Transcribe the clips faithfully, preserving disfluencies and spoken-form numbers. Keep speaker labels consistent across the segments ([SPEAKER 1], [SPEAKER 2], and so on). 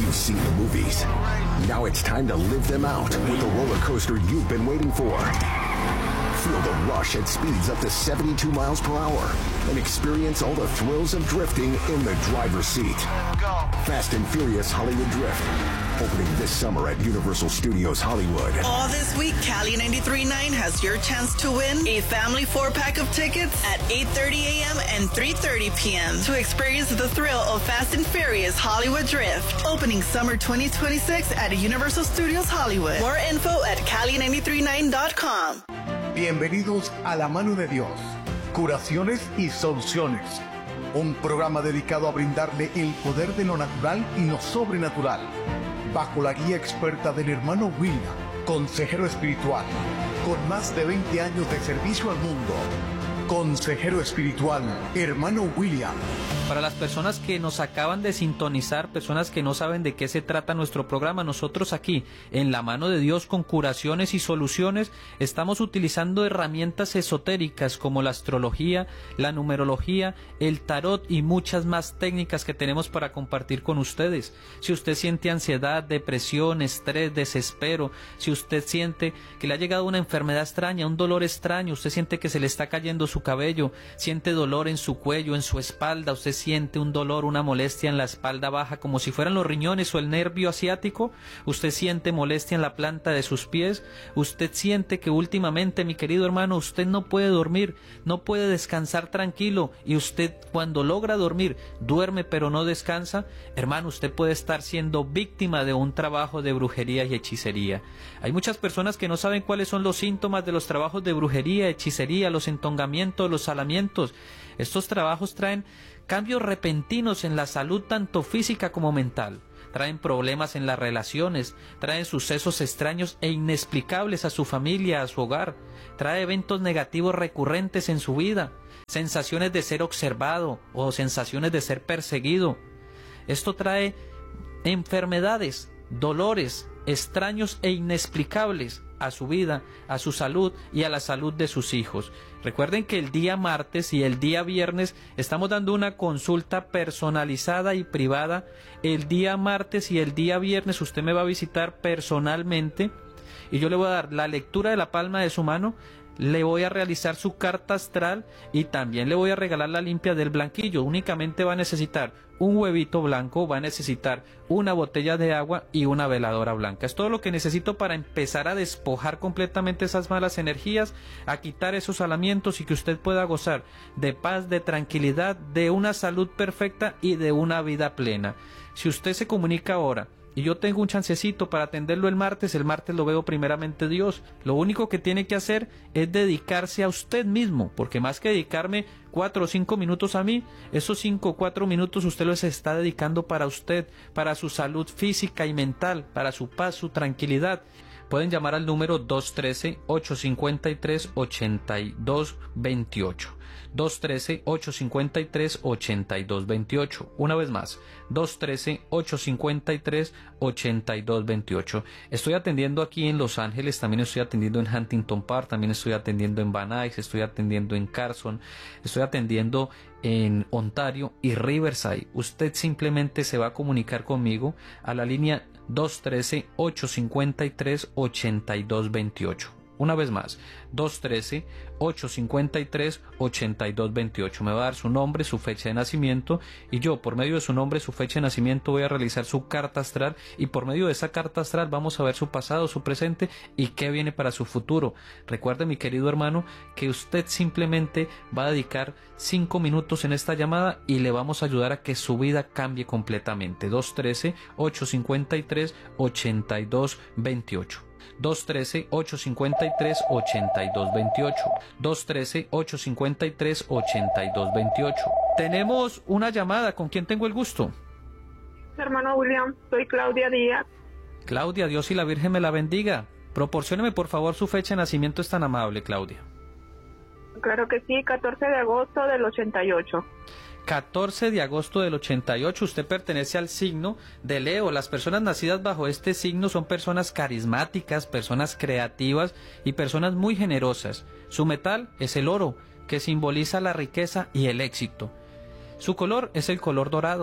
[SPEAKER 1] You've seen the movies. Now it's time to live them out with the roller coaster you've been waiting for. Feel the rush at speeds up to seventy-two miles per hour and experience all the thrills of drifting in the driver's seat. Fast and Furious Hollywood Drift, opening this summer at Universal Studios Hollywood.
[SPEAKER 2] All this week, Cali ninety-three point nine has your chance to win a family four-pack of tickets at eight thirty a.m. and three thirty p.m. to experience the thrill of Fast and Furious Hollywood Drift, opening summer twenty twenty-six at Universal Studios Hollywood. More info at cali ninety-three point nine dot com.
[SPEAKER 3] Bienvenidos a La Mano de Dios, curaciones y soluciones. Un programa dedicado a brindarle el poder de lo natural y lo sobrenatural, bajo la guía experta del hermano William, consejero espiritual, con más de veinte años de servicio al mundo. Consejero espiritual, hermano William.
[SPEAKER 4] Para las personas que nos acaban de sintonizar, personas que no saben de qué se trata nuestro programa, nosotros aquí, en La Mano de Dios, con curaciones y soluciones, estamos utilizando herramientas esotéricas como la astrología, la numerología, el tarot y muchas más técnicas que tenemos para compartir con ustedes. Si usted siente ansiedad, depresión, estrés, desespero, si usted siente que le ha llegado una enfermedad extraña, un dolor extraño, usted siente que se le está cayendo su cabello, siente dolor en su cuello, en su espalda, usted siente un dolor, una molestia en la espalda baja como si fueran los riñones o el nervio asiático, usted siente molestia en la planta de sus pies, usted siente que últimamente, mi querido hermano, usted no puede dormir, no puede descansar tranquilo, y usted cuando logra dormir, duerme pero no descansa, hermano, usted puede estar siendo víctima de un trabajo de brujería y hechicería. Hay muchas personas que no saben cuáles son los síntomas de los trabajos de brujería, hechicería, los entongamientos, los salamientos. Estos trabajos traen cambios repentinos en la salud tanto física como mental. Traen problemas en las relaciones, traen sucesos extraños e inexplicables a su familia, a su hogar. Trae eventos negativos recurrentes en su vida, sensaciones de ser observado o sensaciones de ser perseguido. Esto trae enfermedades, dolores extraños e inexplicables a su vida, a su salud y a la salud de sus hijos. Recuerden que el día martes y el día viernes estamos dando una consulta personalizada y privada. El día martes y el día viernes usted me va a visitar personalmente y yo le voy a dar la lectura de la palma de su mano, le voy a realizar su carta astral y también le voy a regalar la limpia del blanquillo. Únicamente va a necesitar un huevito blanco, va a necesitar una botella de agua y una veladora blanca. Es todo lo que necesito para empezar a despojar completamente esas malas energías, a quitar esos salamientos y que usted pueda gozar de paz, de tranquilidad, de una salud perfecta y de una vida plena. Si usted se comunica ahora y yo tengo un chancecito para atenderlo el martes, el martes lo veo primeramente Dios. Lo único que tiene que hacer es dedicarse a usted mismo, porque más que dedicarme cuatro o cinco minutos a mí, esos cinco o cuatro minutos usted los está dedicando para usted, para su salud física y mental, para su paz, su tranquilidad. Pueden llamar al número dos uno tres, ocho cinco tres, ocho dos dos ocho. dos uno tres, ocho cinco tres, ocho dos dos ocho. Una vez más, dos uno tres, ocho cinco tres, ocho dos dos ocho. Estoy atendiendo aquí en Los Ángeles, también estoy atendiendo en Huntington Park, también estoy atendiendo en Van Nuys, estoy atendiendo en Carson, estoy atendiendo en Ontario y Riverside. Usted simplemente se va a comunicar conmigo a la línea dos uno tres, ocho cinco tres, ocho dos dos ocho. Una vez más, dos uno tres, ocho cinco tres, ocho dos dos ocho. Me va a dar su nombre, su fecha de nacimiento y yo, por medio de su nombre, su fecha de nacimiento, voy a realizar su carta astral y por medio de esa carta astral vamos a ver su pasado, su presente y qué viene para su futuro. Recuerde, mi querido hermano, que usted simplemente va a dedicar cinco minutos en esta llamada y le vamos a ayudar a que su vida cambie completamente. dos uno tres, ocho cinco tres, ocho dos dos ocho. dos uno tres, ocho cinco tres, ocho dos dos ocho. dos uno tres, ocho cinco tres, ocho dos dos ocho. Tenemos una llamada. ¿Con quién tengo el gusto?
[SPEAKER 5] Hermano William, soy Claudia Díaz.
[SPEAKER 4] Claudia, Dios y la Virgen me la bendiga. Proporcióneme por favor su fecha de nacimiento, es tan amable, Claudia.
[SPEAKER 5] Claro que sí, catorce de agosto del ochenta y ocho.
[SPEAKER 4] catorce de agosto del ochenta y ocho, usted pertenece al signo de Leo. Las personas nacidas bajo este signo son personas carismáticas, personas creativas y personas muy generosas. Su metal es el oro, que simboliza la riqueza y el éxito. Su color es el color dorado.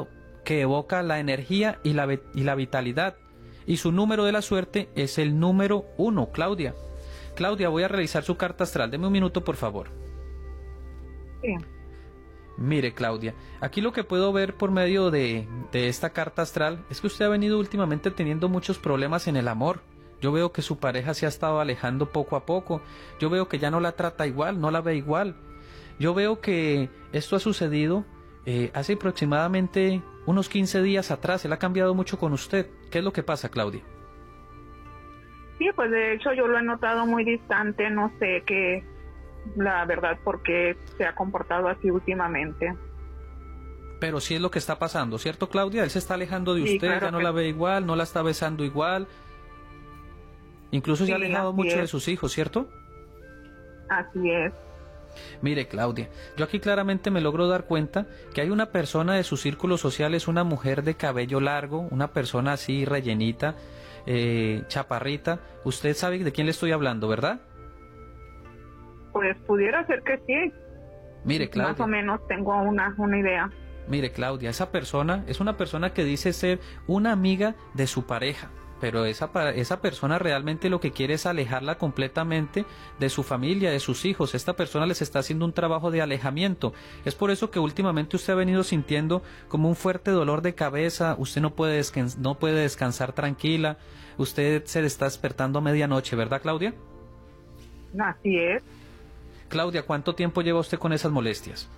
[SPEAKER 4] que evoca la energía y la, y la vitalidad. Y su número de la suerte es el número uno, Claudia. Claudia, voy a realizar su carta astral. Deme un minuto, por favor.
[SPEAKER 5] Sí.
[SPEAKER 4] Mire, Claudia, aquí lo que puedo ver por medio de, de esta carta astral es que usted ha venido últimamente teniendo muchos problemas en el amor. Yo veo que su pareja se ha estado alejando poco a poco. Yo veo que ya no la trata igual, no la ve igual. Yo veo que esto ha sucedido eh, hace aproximadamente unos quince días atrás. Él ha cambiado mucho con usted. ¿Qué es lo que pasa, Claudia?
[SPEAKER 5] Sí, pues de hecho yo lo he notado muy distante, no sé qué, la verdad, por qué se ha comportado así últimamente.
[SPEAKER 4] Pero sí es lo que está pasando, ¿cierto, Claudia? Él se está alejando de
[SPEAKER 5] Sí,
[SPEAKER 4] usted,
[SPEAKER 5] claro
[SPEAKER 4] ya no
[SPEAKER 5] que...
[SPEAKER 4] la ve igual, no la está besando igual. Incluso
[SPEAKER 5] Sí,
[SPEAKER 4] se ha alejado mucho
[SPEAKER 5] es.
[SPEAKER 4] de sus hijos, ¿cierto?
[SPEAKER 5] Así es.
[SPEAKER 4] Mire, Claudia, yo aquí claramente me logro dar cuenta que hay una persona de su círculo social, es una mujer de cabello largo, una persona así rellenita, eh, chaparrita. Usted sabe de quién le estoy hablando, ¿verdad?
[SPEAKER 5] Pues pudiera ser que sí.
[SPEAKER 4] Mire, Claudia.
[SPEAKER 5] Más o menos tengo una, una idea.
[SPEAKER 4] Mire, Claudia, esa persona es una persona que dice ser una amiga de su pareja. Pero esa, esa persona realmente lo que quiere es alejarla completamente de su familia, de sus hijos. Esta persona les está haciendo un trabajo de alejamiento. Es por eso que últimamente usted ha venido sintiendo como un fuerte dolor de cabeza. Usted no puede, descans- no puede descansar tranquila. Usted se le está despertando a medianoche, ¿verdad, Claudia?
[SPEAKER 5] Así es.
[SPEAKER 4] Claudia, ¿cuánto tiempo lleva usted con esas molestias?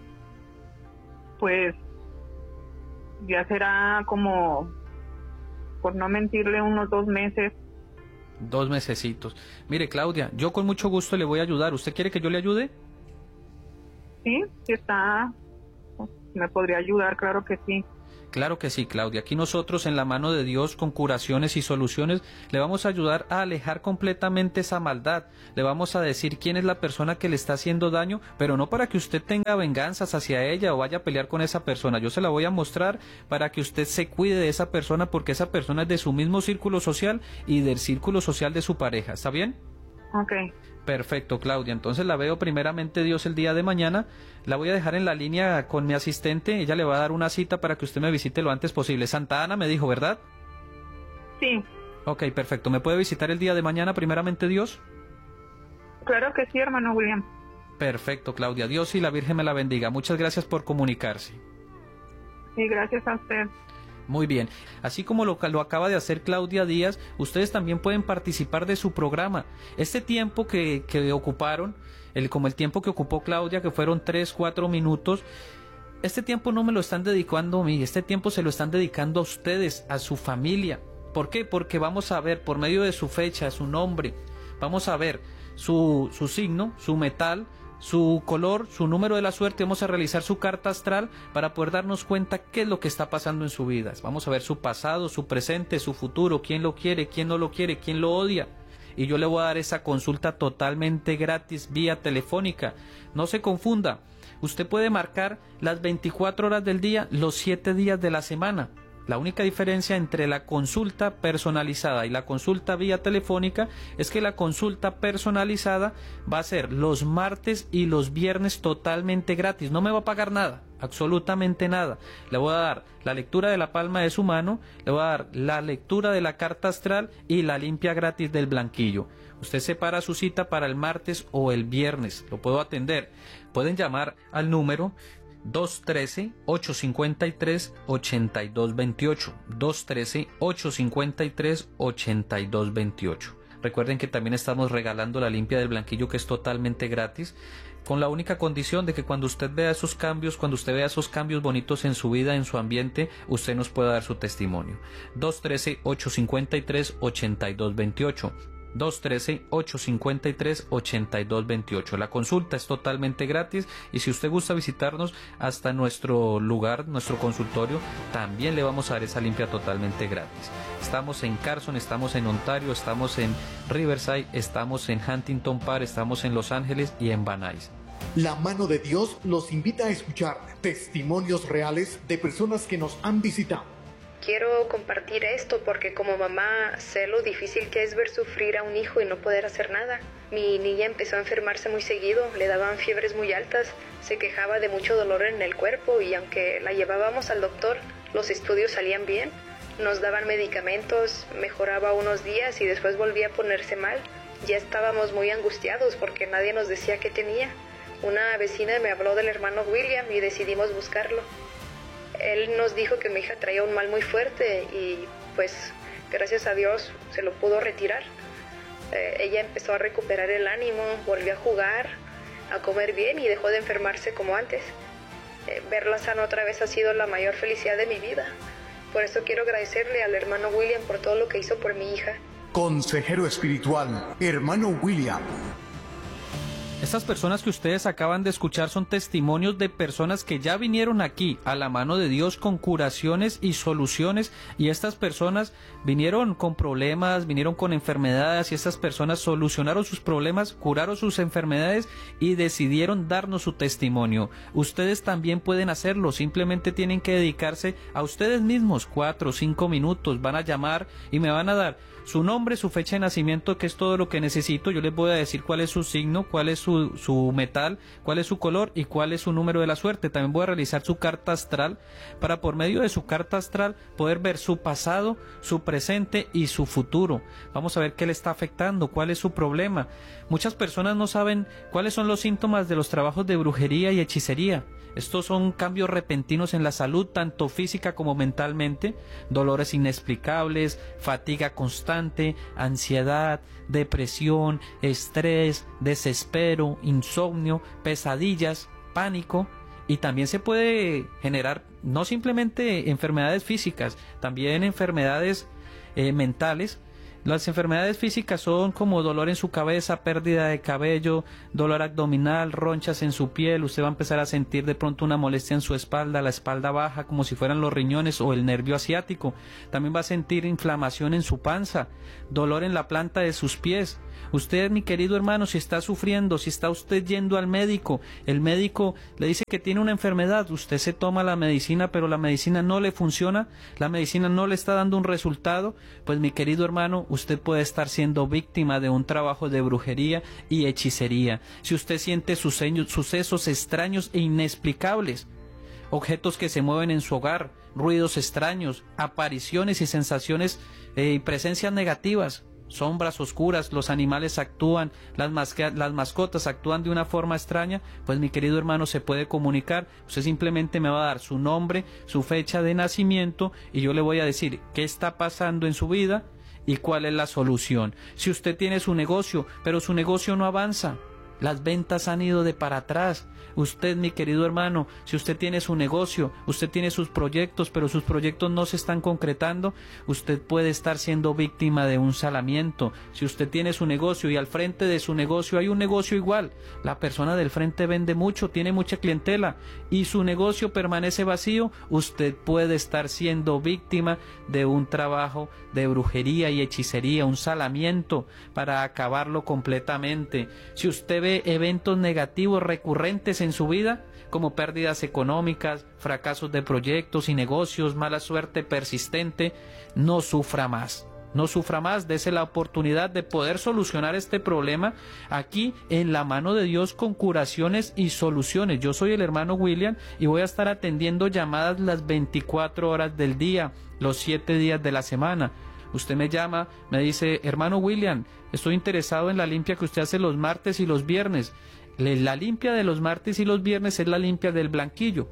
[SPEAKER 5] Pues ya será como, por no mentirle, unos dos meses.
[SPEAKER 4] Dos mesecitos. Mire, Claudia, yo con mucho gusto le voy a ayudar. ¿Usted quiere que yo le ayude?
[SPEAKER 5] Sí, sí está, me podría ayudar, claro que sí.
[SPEAKER 4] Claro que sí, Claudia. Aquí nosotros, en la mano de Dios, con curaciones y soluciones, le vamos a ayudar a alejar completamente esa maldad. Le vamos a decir quién es la persona que le está haciendo daño, pero no para que usted tenga venganzas hacia ella o vaya a pelear con esa persona. Yo se la voy a mostrar para que usted se cuide de esa persona, porque esa persona es de su mismo círculo social y del círculo social de su pareja. ¿Está bien?
[SPEAKER 5] Ok.
[SPEAKER 4] Perfecto, Claudia. Entonces la veo primeramente Dios el día de mañana. La voy a dejar en la línea con mi asistente. Ella le va a dar una cita para que usted me visite lo antes posible. Santa Ana me dijo, ¿verdad?
[SPEAKER 5] Sí.
[SPEAKER 4] Ok, perfecto. ¿Me puede visitar el día de mañana primeramente Dios?
[SPEAKER 5] Claro que sí, hermano William.
[SPEAKER 4] Perfecto, Claudia. Dios y la Virgen me la bendiga. Muchas gracias por comunicarse.
[SPEAKER 5] Sí, gracias a usted.
[SPEAKER 4] Muy bien. Así como lo, lo acaba de hacer Claudia Díaz, ustedes también pueden participar de su programa. Este tiempo que, que ocuparon, el, como el tiempo que ocupó Claudia, que fueron tres, cuatro minutos, este tiempo no me lo están dedicando a mí, este tiempo se lo están dedicando a ustedes, a su familia. ¿Por qué? Porque vamos a ver, por medio de su fecha, su nombre, vamos a ver su, su signo, su metal, su color, su número de la suerte. Vamos a realizar su carta astral para poder darnos cuenta qué es lo que está pasando en su vida. Vamos a ver su pasado, su presente, su futuro, quién lo quiere, quién no lo quiere, quién lo odia. Y yo le voy a dar esa consulta totalmente gratis vía telefónica. No se confunda, usted puede marcar las veinticuatro horas del día, los siete días de la semana. La única diferencia entre la consulta personalizada y la consulta vía telefónica es que la consulta personalizada va a ser los martes y los viernes totalmente gratis. No me va a pagar nada, absolutamente nada. Le voy a dar la lectura de la palma de su mano, le voy a dar la lectura de la carta astral y la limpia gratis del blanquillo. Usted separa su cita para el martes o el viernes. Lo puedo atender. Pueden llamar al número dos uno tres, ocho cinco tres, ocho dos dos ocho, dos uno tres, ocho cinco tres, ocho dos dos ocho. Recuerden que también estamos regalando la limpia del blanquillo, que es totalmente gratis, con la única condición de que cuando usted vea esos cambios, cuando usted vea esos cambios bonitos en su vida, en su ambiente, usted nos pueda dar su testimonio. dos uno tres, ocho cinco tres, ocho dos dos ocho. dos uno tres, ocho cinco tres, ocho dos dos ocho. La consulta es totalmente gratis y si usted gusta visitarnos hasta nuestro lugar, nuestro consultorio, también le vamos a dar esa limpia totalmente gratis. Estamos en Carson, estamos en Ontario, estamos en Riverside, estamos en Huntington Park, estamos en Los Ángeles y en Van Nuys.
[SPEAKER 3] La mano de Dios los invita a escuchar testimonios reales de personas que nos han visitado.
[SPEAKER 6] Quiero compartir esto porque como mamá sé lo difícil que es ver sufrir a un hijo y no poder hacer nada. Mi niña empezó a enfermarse muy seguido, le daban fiebres muy altas, se quejaba de mucho dolor en el cuerpo y aunque la llevábamos al doctor, los estudios salían bien, nos daban medicamentos, mejoraba unos días y después volvía a ponerse mal. Ya estábamos muy angustiados porque nadie nos decía qué tenía. Una vecina me habló del hermano William y decidimos buscarlo. Él nos dijo que mi hija traía un mal muy fuerte y pues gracias a Dios se lo pudo retirar. Eh, ella empezó a recuperar el ánimo, volvió a jugar, a comer bien y dejó de enfermarse como antes. Eh, verla sana otra vez ha sido la mayor felicidad de mi vida. Por eso quiero agradecerle al hermano William por todo lo que hizo por mi hija.
[SPEAKER 3] Consejero espiritual, hermano William.
[SPEAKER 4] Estas personas que ustedes acaban de escuchar son testimonios de personas que ya vinieron aquí a la mano de Dios con curaciones y soluciones, y estas personas vinieron con problemas, vinieron con enfermedades, y estas personas solucionaron sus problemas, curaron sus enfermedades y decidieron darnos su testimonio. Ustedes también pueden hacerlo, simplemente tienen que dedicarse a ustedes mismos, cuatro o cinco minutos, van a llamar y me van a dar su nombre, su fecha de nacimiento, que es todo lo que necesito. Yo les voy a decir cuál es su signo, cuál es su, su metal, cuál es su color y cuál es su número de la suerte. También voy a realizar su carta astral para, por medio de su carta astral, poder ver su pasado, su presente y su futuro. Vamos a ver qué le está afectando, cuál es su problema. Muchas personas no saben cuáles son los síntomas de los trabajos de brujería y hechicería. Estos son cambios repentinos en la salud, tanto física como mentalmente, dolores inexplicables, fatiga constante, ansiedad, depresión, estrés, desespero, insomnio, pesadillas, pánico, y también se puede generar no simplemente enfermedades físicas, también enfermedades eh, mentales. Las enfermedades físicas son como dolor en su cabeza, pérdida de cabello, dolor abdominal, ronchas en su piel. Usted va a empezar a sentir de pronto una molestia en su espalda, la espalda baja, como si fueran los riñones o el nervio asiático. También va a sentir inflamación en su panza, dolor en la planta de sus pies. Usted, mi querido hermano, si está sufriendo, si está usted yendo al médico, el médico le dice que tiene una enfermedad, usted se toma la medicina, pero la medicina no le funciona, la medicina no le está dando un resultado, pues mi querido hermano, usted puede estar siendo víctima de un trabajo de brujería y hechicería. Si usted siente sucesos extraños e inexplicables, objetos que se mueven en su hogar, ruidos extraños, apariciones y sensaciones eh, y presencias negativas, sombras oscuras, los animales actúan, las, masca- las mascotas actúan de una forma extraña, pues mi querido hermano se puede comunicar. Usted simplemente me va a dar su nombre, su fecha de nacimiento y yo le voy a decir qué está pasando en su vida y cuál es la solución. Si usted tiene su negocio, pero su negocio no avanza, las ventas han ido de para atrás. Usted, mi querido hermano, si usted tiene su negocio, usted tiene sus proyectos, pero sus proyectos no se están concretando, usted puede estar siendo víctima de un salamiento. Si usted tiene su negocio y al frente de su negocio hay un negocio igual, la persona del frente vende mucho, tiene mucha clientela y su negocio permanece vacío, usted puede estar siendo víctima de un trabajo de brujería y hechicería, un salamiento para acabarlo completamente. Si usted ve eventos negativos recurrentes en su vida, como pérdidas económicas, fracasos de proyectos y negocios, mala suerte persistente, no sufra más. No sufra más, dese la oportunidad de poder solucionar este problema aquí en la mano de Dios con curaciones y soluciones. Yo soy el hermano William y voy a estar atendiendo llamadas las veinticuatro horas del día, los siete días de la semana. Usted me llama, me dice, hermano William, estoy interesado en la limpia que usted hace los martes y los viernes. La limpia de los martes y los viernes es la limpia del blanquillo.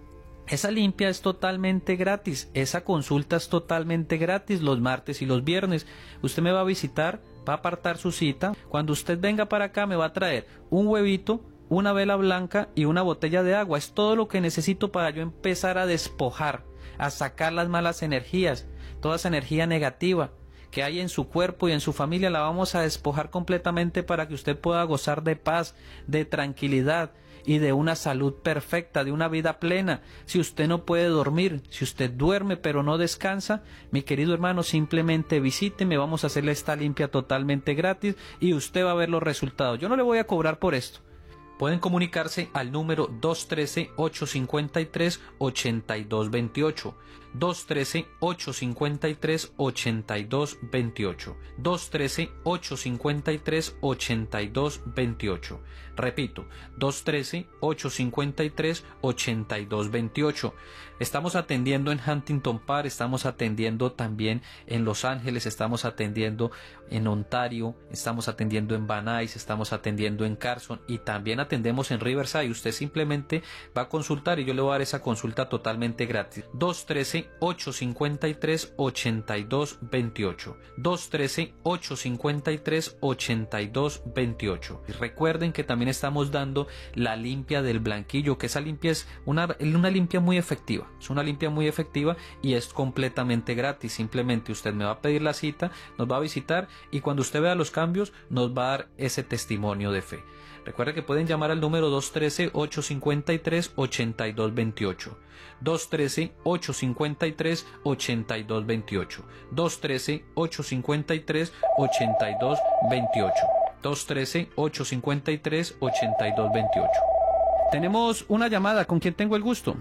[SPEAKER 4] Esa limpia es totalmente gratis, esa consulta es totalmente gratis los martes y los viernes. Usted me va a visitar, va a apartar su cita. Cuando usted venga para acá me va a traer un huevito, una vela blanca y una botella de agua. Es todo lo que necesito para yo empezar a despojar, a sacar las malas energías, toda esa energía negativa que hay en su cuerpo y en su familia, la vamos a despojar completamente para que usted pueda gozar de paz, de tranquilidad y de una salud perfecta, de una vida plena. Si usted no puede dormir, si usted duerme pero no descansa, mi querido hermano, simplemente visíteme, vamos a hacerle esta limpia totalmente gratis y usted va a ver los resultados. Yo no le voy a cobrar por esto. Pueden comunicarse al número dos uno tres, ocho cinco tres, ocho dos dos ocho. dos uno tres, ocho cinco tres, ocho dos dos ocho. dos uno tres, ocho cinco tres, ocho dos dos ocho. Repito, dos uno tres, ocho cinco tres, ocho dos dos ocho. Estamos atendiendo en Huntington Park, estamos atendiendo también en Los Ángeles, estamos atendiendo en Ontario, estamos atendiendo en Van Nuys, estamos atendiendo en Carson y también atendemos en Riverside. Usted simplemente va a consultar y yo le voy a dar esa consulta totalmente gratis. dos uno tres, ocho cinco tres, ocho dos dos ocho. dos uno tres, ocho cinco tres, ocho dos dos ocho. Y recuerden que también estamos dando la limpia del blanquillo, que esa limpia es una, una limpia muy efectiva. Es una limpia muy efectiva y es completamente gratis. Simplemente usted me va a pedir la cita, nos va a visitar y cuando usted vea los cambios nos va a dar ese testimonio de fe. Recuerde que pueden llamar al número dos uno tres, ocho cinco tres, ocho dos dos ocho. dos uno tres, ocho cinco tres, ocho dos dos ocho. dos uno tres, ocho cinco tres, ocho dos dos ocho. dos uno tres, ocho cinco tres, ocho dos dos ocho. Tenemos una llamada. ¿Con quién tengo el gusto?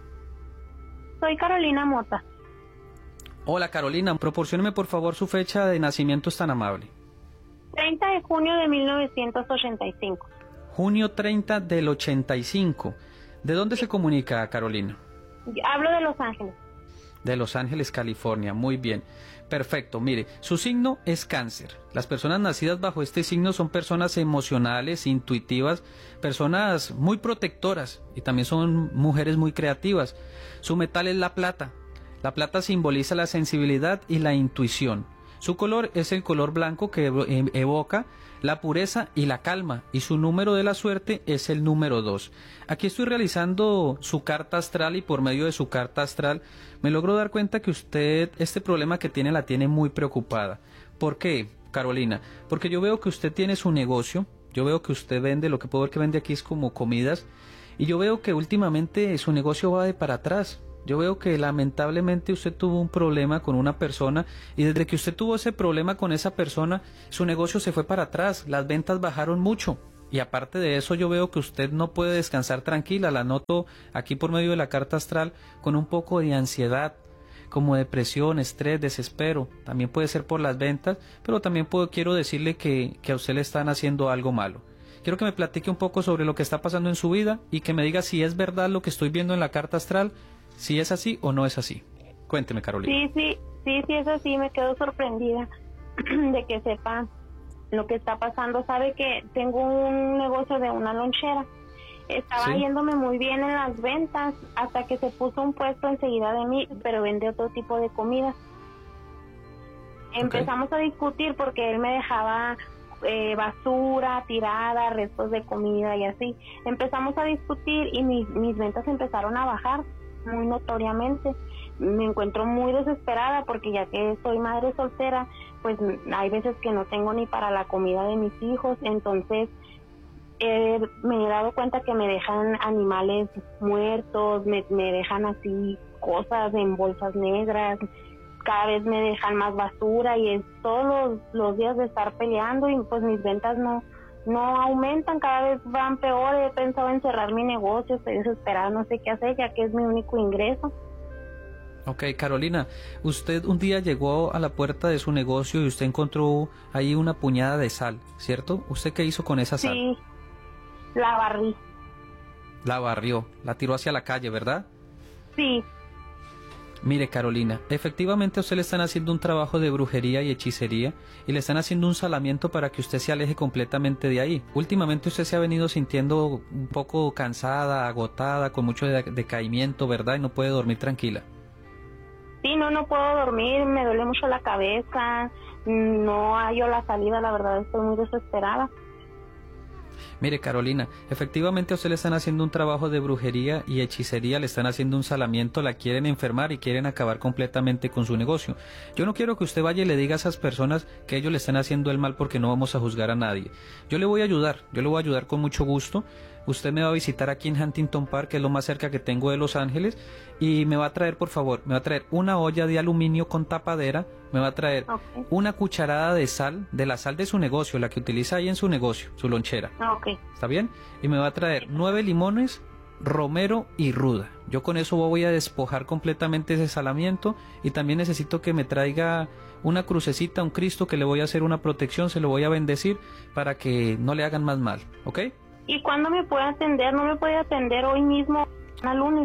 [SPEAKER 7] Soy Carolina Mota.
[SPEAKER 4] Hola Carolina, proporcióneme por favor su fecha de nacimiento, es tan amable.
[SPEAKER 7] treinta de junio de mil novecientos ochenta y cinco.
[SPEAKER 4] Junio treinta del ochenta y cinco. ¿De dónde se comunica, Carolina?
[SPEAKER 7] Hablo de Los Ángeles.
[SPEAKER 4] De Los Ángeles, California. Muy bien. Perfecto. Mire, su signo es cáncer. Las personas nacidas bajo este signo son personas emocionales, intuitivas, personas muy protectoras y también son mujeres muy creativas. Su metal es la plata. La plata simboliza la sensibilidad y la intuición. Su color es el color blanco que evoca la pureza y la calma, y su número de la suerte es el número dos. Aquí estoy realizando su carta astral y por medio de su carta astral me logro dar cuenta que usted, este problema que tiene, la tiene muy preocupada. ¿Por qué, Carolina? Porque yo veo que usted tiene su negocio, yo veo que usted vende, lo que puedo ver que vende aquí es como comidas, y yo veo que últimamente su negocio va de para atrás. Yo veo que lamentablemente usted tuvo un problema con una persona y desde que usted tuvo ese problema con esa persona, su negocio se fue para atrás, las ventas bajaron mucho. Y aparte de eso yo veo que usted no puede descansar tranquila, la noto aquí por medio de la carta astral con un poco de ansiedad, como depresión, estrés, desespero. También puede ser por las ventas, pero también puedo, quiero decirle que, que a usted le están haciendo algo malo. Quiero que me platique un poco sobre lo que está pasando en su vida y que me diga si es verdad lo que estoy viendo en la carta astral, si es así o no es así. Cuénteme, Carolina.
[SPEAKER 7] Sí, sí, sí, sí es así. Me quedo sorprendida de que sepa lo que está pasando. Sabe que tengo un negocio de una lonchera. Estaba ¿Sí? yéndome muy bien en las ventas hasta que se puso un puesto enseguida de mí, pero vende otro tipo de comida. Empezamos okay. a discutir porque él me dejaba eh, basura tirada, restos de comida y así. Empezamos a discutir y mis, mis ventas empezaron a bajar muy notoriamente. Me encuentro muy desesperada porque ya que soy madre soltera, pues hay veces que no tengo ni para la comida de mis hijos, entonces eh, me he dado cuenta que me dejan animales muertos, me, me dejan así cosas en bolsas negras, cada vez me dejan más basura y es todos los, los días de estar peleando y pues mis ventas no no aumentan, cada vez van peor. He pensado en cerrar mi negocio, estoy desesperada, no sé qué hacer ya que es mi único ingreso.
[SPEAKER 4] Ok, Carolina, usted un día llegó a la puerta de su negocio y usted encontró ahí una puñada de sal, ¿cierto? ¿Usted qué hizo con esa sal?
[SPEAKER 7] Sí, la barrí.
[SPEAKER 4] La barrió, la tiró hacia la calle, ¿verdad?
[SPEAKER 7] Sí.
[SPEAKER 4] Mire, Carolina, efectivamente a usted le están haciendo un trabajo de brujería y hechicería y le están haciendo un salamiento para que usted se aleje completamente de ahí. Últimamente usted se ha venido sintiendo un poco cansada, agotada, con mucho de decaimiento, ¿verdad? Y no puede dormir tranquila.
[SPEAKER 7] Sí, no, no puedo dormir, me duele mucho la cabeza, no hallo la salida, la verdad estoy muy desesperada.
[SPEAKER 4] Mire, Carolina, efectivamente a usted le están haciendo un trabajo de brujería y hechicería, le están haciendo un salamiento, la quieren enfermar y quieren acabar completamente con su negocio. Yo no quiero que usted vaya y le diga a esas personas que ellos le están haciendo el mal porque no vamos a juzgar a nadie. Yo le voy a ayudar, yo le voy a ayudar con mucho gusto. Usted me va a visitar aquí en Huntington Park, que es lo más cerca que tengo de Los Ángeles, y me va a traer, por favor, me va a traer una olla de aluminio con tapadera, me va a traer okay. una cucharada de sal, de la sal de su negocio, la que utiliza ahí en su negocio, su lonchera.
[SPEAKER 7] Okay.
[SPEAKER 4] ¿Está bien? Y me va a traer nueve limones, romero y ruda. Yo con eso voy a despojar completamente ese salamiento, y también necesito que me traiga una crucecita, un Cristo, que le voy a hacer una protección, se lo voy a bendecir para que no le hagan más mal, ¿ok?
[SPEAKER 7] ¿Y cuándo me puede atender? ¿No me puede atender hoy mismo, a lunes?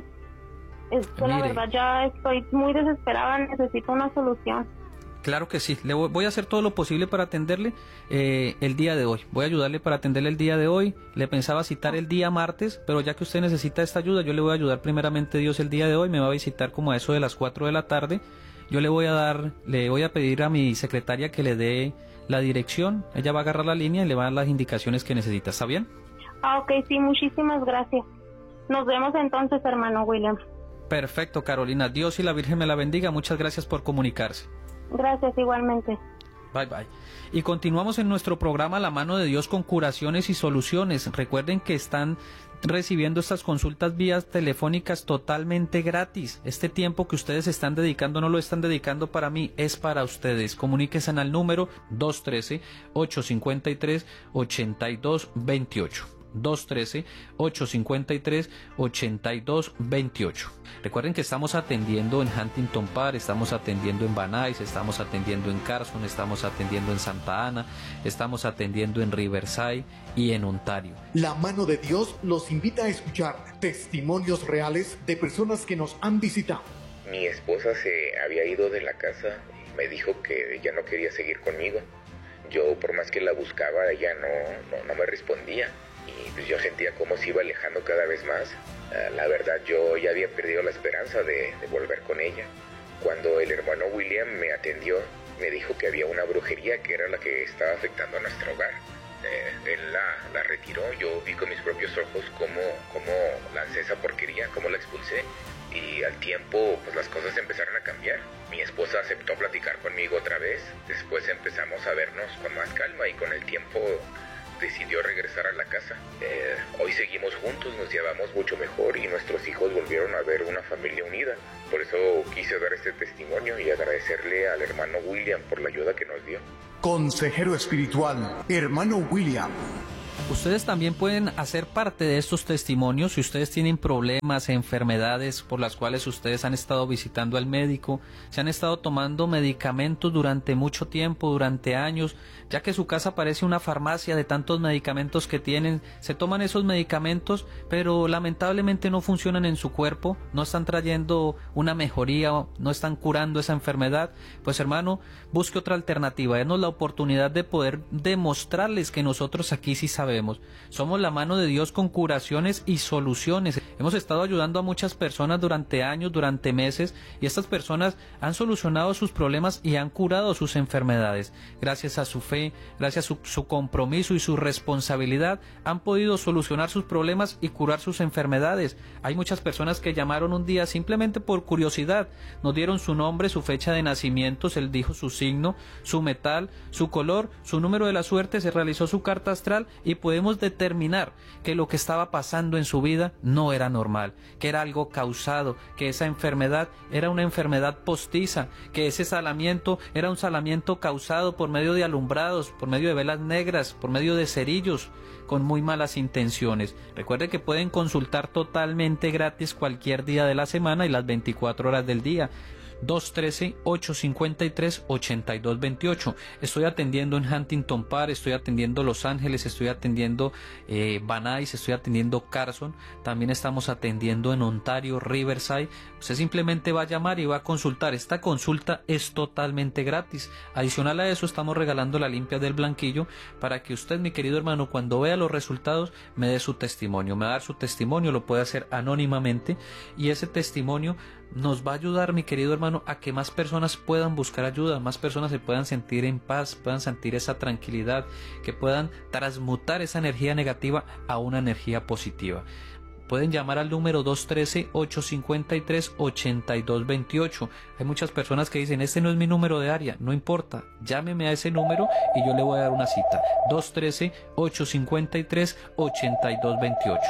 [SPEAKER 7] Es que la verdad ya estoy muy desesperada, necesito una solución.
[SPEAKER 4] Claro que sí, le voy, voy a hacer todo lo posible para atenderle eh, el día de hoy. Voy a ayudarle para atenderle el día de hoy. Le pensaba citar el día martes, pero ya que usted necesita esta ayuda, yo le voy a ayudar primeramente Dios el día de hoy. Me va a visitar como a eso de las cuatro de la tarde. Yo le voy a dar, le voy a pedir a mi secretaria que le dé la dirección. Ella va a agarrar la línea y le va a dar las indicaciones que necesita. ¿Está bien?
[SPEAKER 7] Ah, ok, sí, muchísimas gracias. Nos vemos entonces, hermano William.
[SPEAKER 4] Perfecto, Carolina. Dios y la Virgen me la bendiga. Muchas gracias por comunicarse.
[SPEAKER 7] Gracias, igualmente.
[SPEAKER 4] Bye, bye. Y continuamos en nuestro programa La Mano de Dios con curaciones y soluciones. Recuerden que están recibiendo estas consultas vías telefónicas totalmente gratis. Este tiempo que ustedes están dedicando no lo están dedicando para mí, es para ustedes. Comuníquense al número dos uno tres, ocho cinco tres, ocho dos dos ocho. dos uno tres, ocho cinco tres, ocho dos dos ocho. Recuerden que estamos atendiendo en Huntington Park, estamos atendiendo en Van Nuys, estamos atendiendo en Carson, estamos atendiendo en Santa Ana, estamos atendiendo en Riverside y en Ontario.
[SPEAKER 3] La Mano de Dios los invita a escuchar testimonios reales de personas que nos han visitado.
[SPEAKER 8] Mi esposa se había ido de la casa y me dijo que ya no quería seguir conmigo. Yo, por más que la buscaba, ella no, no, no me respondía. Y pues yo sentía como se iba alejando cada vez más. Uh, la verdad, yo ya había perdido la esperanza de, de volver con ella. Cuando el hermano William me atendió, me dijo que había una brujería que era la que estaba afectando a nuestro hogar. Eh, él la, la retiró, yo vi con mis propios ojos cómo, cómo lancé esa porquería, cómo la expulsé. Y al tiempo, pues las cosas empezaron a cambiar. Mi esposa aceptó platicar conmigo otra vez. Después empezamos a vernos con más calma y con el tiempo decidió regresar a la casa. Eh, hoy seguimos juntos, nos llevamos mucho mejor y nuestros hijos volvieron a ver una familia unida. Por eso quise dar este testimonio y agradecerle al hermano William por la ayuda que nos dio.
[SPEAKER 3] Consejero espiritual, hermano William.
[SPEAKER 4] Ustedes también pueden hacer parte de estos testimonios si ustedes tienen problemas, enfermedades por las cuales ustedes han estado visitando al médico, se han estado tomando medicamentos durante mucho tiempo, durante años, ya que su casa parece una farmacia de tantos medicamentos que tienen. Se toman esos medicamentos, pero lamentablemente no funcionan en su cuerpo, no están trayendo una mejoría, no están curando esa enfermedad. Pues hermano, busque otra alternativa, denos la oportunidad de poder demostrarles que nosotros aquí sí sabemos. Somos la mano de Dios con curaciones y soluciones. Hemos estado ayudando a muchas personas durante años, durante meses, y estas personas han solucionado sus problemas y han curado sus enfermedades. Gracias a su fe, gracias a su, su compromiso y su responsabilidad, han podido solucionar sus problemas y curar sus enfermedades. Hay muchas personas que llamaron un día simplemente por curiosidad, nos dieron su nombre, su fecha de nacimiento, se les dijo su signo, su metal, su color, su número de la suerte, se realizó su carta astral y podemos determinar que lo que estaba pasando en su vida no era normal, que era algo causado, que esa enfermedad era una enfermedad postiza, que ese salamiento era un salamiento causado por medio de alumbrados, por medio de velas negras, por medio de cerillos, con muy malas intenciones. Recuerde que pueden consultar totalmente gratis cualquier día de la semana y las veinticuatro horas del día. dos uno tres, ocho cinco tres, ocho dos dos ocho. Estoy atendiendo en Huntington Park, estoy atendiendo Los Ángeles, estoy atendiendo eh, Van Nuys, estoy atendiendo Carson, también estamos atendiendo en Ontario, Riverside. Usted simplemente va a llamar y va a consultar. Esta consulta es totalmente gratis. Adicional a eso, estamos regalando la limpia del blanquillo para que usted, mi querido hermano, cuando vea los resultados, me dé su testimonio. Me va a dar su testimonio, lo puede hacer anónimamente, y ese testimonio nos va a ayudar, mi querido hermano, a que más personas puedan buscar ayuda, más personas se puedan sentir en paz, puedan sentir esa tranquilidad, que puedan transmutar esa energía negativa a una energía positiva. Pueden llamar al número dos uno tres, ocho cinco tres, ocho dos dos ocho. Hay muchas personas que dicen, este no es mi número de área. No importa, llámeme a ese número y yo le voy a dar una cita. dos uno tres, ocho cinco tres, ocho dos dos ocho.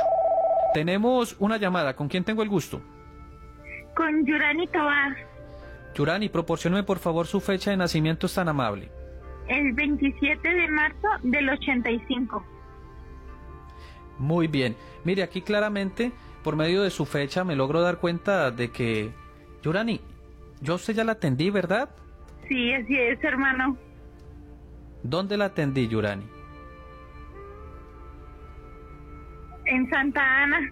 [SPEAKER 4] Tenemos una llamada. ¿Con quién tengo el gusto?
[SPEAKER 9] Con Yurani Tobar.
[SPEAKER 4] Yurani, proporcióneme por favor su fecha de nacimiento, es tan amable.
[SPEAKER 9] El veintisiete de marzo del ochenta y cinco.
[SPEAKER 4] Muy bien. Mire, aquí claramente por medio de su fecha me logro dar cuenta de que, Yurani, yo a usted ya la atendí, ¿verdad?
[SPEAKER 9] Sí, así es, hermano.
[SPEAKER 4] ¿Dónde la atendí, Yurani?
[SPEAKER 9] En Santa Ana.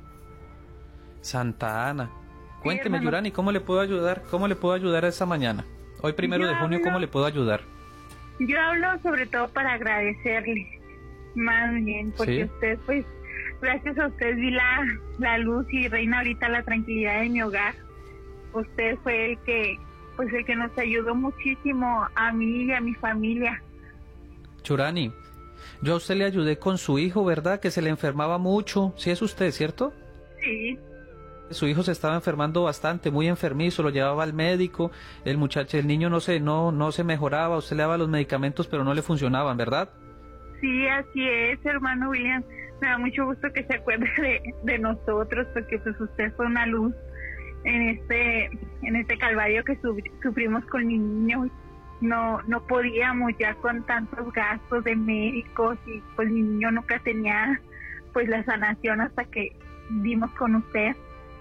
[SPEAKER 4] Santa Ana. Cuénteme,
[SPEAKER 9] hermano.
[SPEAKER 4] Yurani, ¿cómo le puedo ayudar? ¿Cómo le puedo ayudar esta mañana? Hoy primero
[SPEAKER 9] Yo
[SPEAKER 4] de junio,
[SPEAKER 9] hablo-
[SPEAKER 4] ¿cómo le puedo ayudar?
[SPEAKER 9] Yo hablo sobre todo para agradecerle, más bien, porque
[SPEAKER 4] Sí.
[SPEAKER 9] usted, pues, gracias a usted vi la, la luz y reina ahorita la tranquilidad de mi hogar. Usted fue el que, pues, el que nos ayudó muchísimo a mí y a mi familia.
[SPEAKER 4] Yurani, yo a usted le ayudé con su hijo, ¿verdad? Que se le enfermaba mucho. Sí es usted, ¿cierto?
[SPEAKER 9] Sí,
[SPEAKER 4] Su hijo se estaba enfermando bastante, muy enfermizo, lo llevaba al médico, el muchacho, el niño no se, no, no se mejoraba, usted le daba los medicamentos pero no le funcionaban, ¿verdad?
[SPEAKER 9] sí, así es, hermano William. Me da mucho gusto que se acuerde de, de nosotros, porque pues usted fue una luz en este, en este calvario que su- sufrimos con mi niño. No, no podíamos ya con tantos gastos de médicos y pues mi niño nunca tenía pues la sanación hasta que dimos con usted.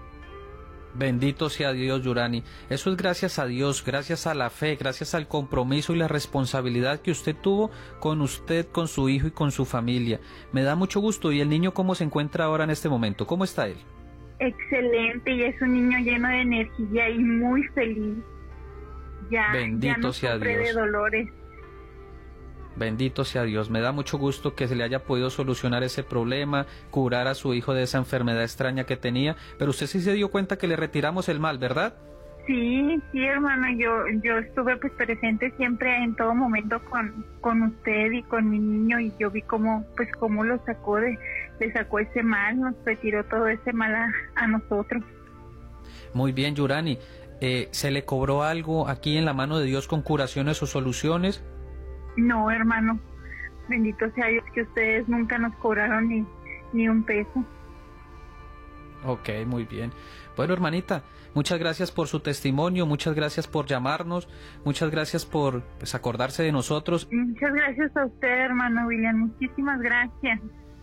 [SPEAKER 4] Bendito sea Dios, Yurani. Eso es gracias a Dios, gracias a la fe, gracias al compromiso y la responsabilidad que usted tuvo con usted, con su hijo y con su familia. Me da mucho gusto. ¿Y el niño cómo se encuentra ahora en este momento? ¿Cómo está él?
[SPEAKER 9] Excelente, y es un niño lleno de energía y muy feliz. Ya,
[SPEAKER 4] Bendito
[SPEAKER 9] ya no
[SPEAKER 4] sea
[SPEAKER 9] sufre
[SPEAKER 4] Dios.
[SPEAKER 9] de dolores.
[SPEAKER 4] Bendito sea Dios. Me da mucho gusto que se le haya podido solucionar ese problema, curar a su hijo de esa enfermedad extraña que tenía. Pero usted sí se dio cuenta que le retiramos el mal, ¿verdad?
[SPEAKER 9] Sí, sí, hermano, yo yo estuve pues presente siempre en todo momento con, con usted y con mi niño, y yo vi cómo pues cómo lo sacó de le sacó ese mal, nos retiró todo ese mal a, a nosotros.
[SPEAKER 4] Muy bien, Yurani. Eh, ¿Se le cobró algo aquí en la mano de Dios con curaciones o soluciones?
[SPEAKER 9] No, hermano, bendito sea Dios que ustedes nunca nos cobraron ni, ni un peso.
[SPEAKER 4] Ok, muy bien. Bueno, hermanita, muchas gracias por su testimonio, muchas gracias por llamarnos, muchas gracias por pues, acordarse de nosotros.
[SPEAKER 9] Muchas gracias a usted, hermano William, muchísimas gracias.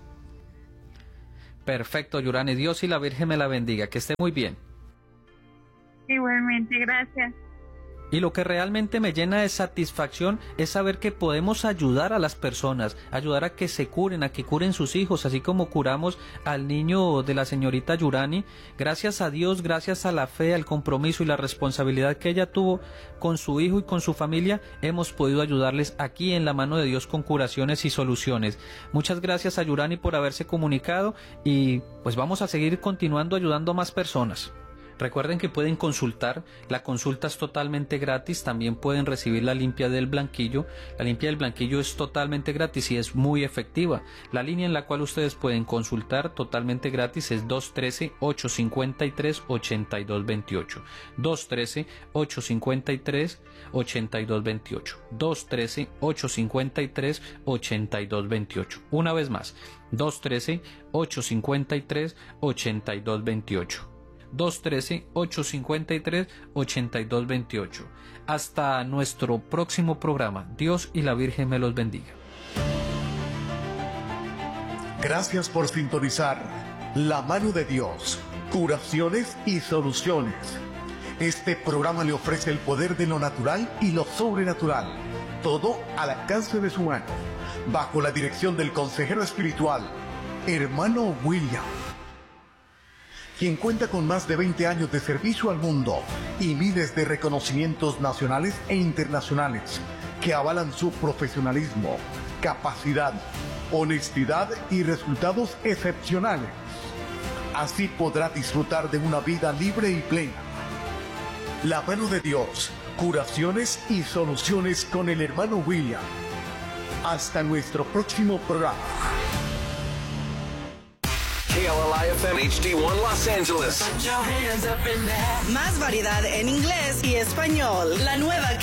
[SPEAKER 4] Perfecto, Yurani. Dios y la Virgen me la bendiga. Que esté muy bien.
[SPEAKER 9] Igualmente, gracias.
[SPEAKER 4] Y lo que realmente me llena de satisfacción es saber que podemos ayudar a las personas, ayudar a que se curen, a que curen sus hijos, así como curamos al niño de la señorita Yurani. Gracias a Dios, gracias a la fe, al compromiso y la responsabilidad que ella tuvo con su hijo y con su familia, hemos podido ayudarles aquí en la mano de Dios con curaciones y soluciones. Muchas gracias a Yurani por haberse comunicado y pues vamos a seguir continuando ayudando a más personas. Recuerden que pueden consultar, la consulta es totalmente gratis, también pueden recibir la limpia del blanquillo. La limpia del blanquillo es totalmente gratis y es muy efectiva. La línea en la cual ustedes pueden consultar totalmente gratis es dos uno tres, ocho cinco tres, ocho dos dos ocho. dos uno tres, ocho cinco tres, ocho dos dos ocho. dos uno tres, ocho cinco tres, ocho dos dos ocho. Una vez más, dos uno tres, ocho cinco tres, ocho dos dos ocho. dos uno tres, ocho cinco tres, ocho dos dos ocho. Hasta nuestro próximo programa. Dios y la Virgen me los bendiga.
[SPEAKER 3] Gracias por sintonizar La Mano de Dios, curaciones y soluciones. Este programa le ofrece el poder de lo natural y lo sobrenatural, todo al alcance de su mano, bajo la dirección del consejero espiritual, hermano William, quien cuenta con más de veinte años de servicio al mundo y miles de reconocimientos nacionales e internacionales que avalan su profesionalismo, capacidad, honestidad y resultados excepcionales. Así podrá disfrutar de una vida libre y plena. La Mano de Dios, curaciones y soluciones con el hermano William. Hasta nuestro próximo programa.
[SPEAKER 10] K L L I F M H D uno Los Angeles.
[SPEAKER 2] Más variedad en inglés y español. La nueva